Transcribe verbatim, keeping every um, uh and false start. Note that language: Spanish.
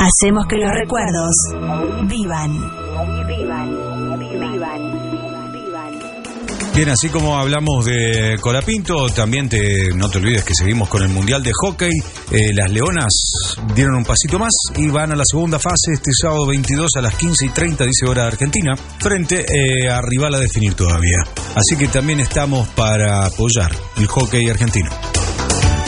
Hacemos que los recuerdos vivan. Vivan, vivan. Bien, así como hablamos de Colapinto, también te, no te olvides que seguimos con el Mundial de Hockey. Eh, las Leonas dieron un pasito más y van a la segunda fase este sábado veintidós a las quince y treinta, dice hora de Argentina, frente eh, a rival a definir todavía. Así que también estamos para apoyar el hockey argentino.